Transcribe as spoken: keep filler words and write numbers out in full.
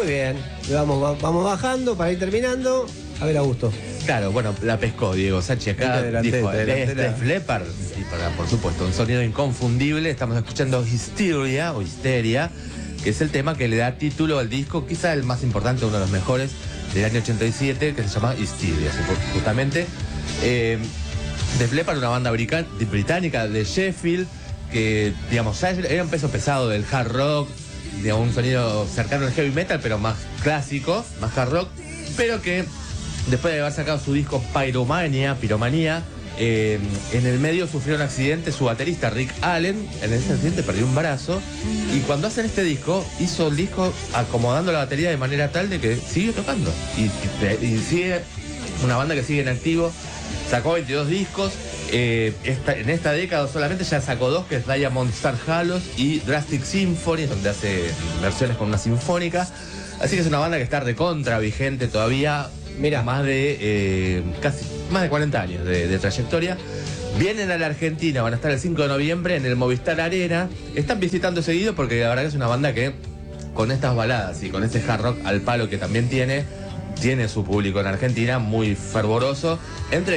bien. Vamos, va- vamos bajando para ir terminando. A ver, Augusto. Claro, bueno, la pescó Diego Sachi acá. Adelante, Dijo, adelante, este adelante. es Leppard. Y para, por supuesto, un sonido inconfundible. Estamos escuchando Hysteria o Histeria, que es el tema que le da título al disco, quizá el más importante, uno de los mejores del año ochenta y siete, que se llama Hysteria, justamente. Eh, Def Leppard, una banda brica- británica de Sheffield, que, digamos, ya era un peso pesado del hard rock, digamos, un sonido cercano al heavy metal, pero más clásico, más hard rock, pero que después de haber sacado su disco Pyromania, Piromanía, eh, en el medio sufrió un accidente su baterista Rick Allen. En ese accidente perdió un brazo, y cuando hacen este disco, hizo el disco acomodando la batería de manera tal de que sigue tocando y, y, y sigue una banda que sigue en activo. Sacó veintidós discos. Eh, esta, en esta década solamente ya sacó dos, que es Diamond Star Halos y Drastic Symphony, donde hace versiones con una sinfónica. Así que es una banda que está recontra vigente todavía. Mirá. Más de eh, casi más de cuarenta años de, de trayectoria. Vienen a la Argentina, van a estar el cinco de noviembre en el Movistar Arena. Están visitando seguido porque la verdad que es una banda que, con estas baladas y con este hard rock al palo que también tiene, tiene su público en Argentina muy fervoroso. Entre